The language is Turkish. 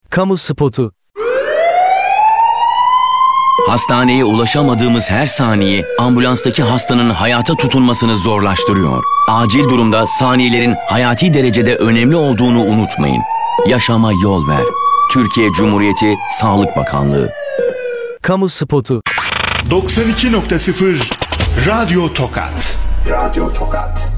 Kamu spotu. Hastaneye ulaşamadığımız her saniye ambulanstaki hastanın hayata tutunmasını zorlaştırıyor. Acil durumda saniyelerin hayati derecede önemli olduğunu unutmayın. Yaşama yol ver. Türkiye Cumhuriyeti Sağlık Bakanlığı. Kamu spotu. 92.0 Radyo Tokat. Radyo Tokat.